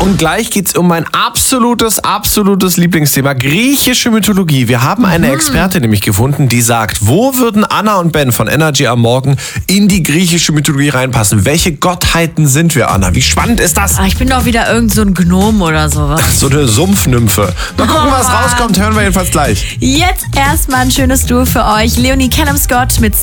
Und gleich geht's um mein absolutes Lieblingsthema, griechische Mythologie. Wir haben eine Expertin nämlich gefunden, die sagt, wo würden Anna und Ben von Energy am Morgen in die griechische Mythologie reinpassen? Welche Gottheiten sind wir, Anna? Wie spannend ist das? Ich bin doch wieder irgend so ein Gnom oder sowas. So eine Sumpfnymphe. Mal gucken, was rauskommt, hören wir jedenfalls gleich. Jetzt erstmal ein schönes Duo für euch. Leonie Callum Scott mit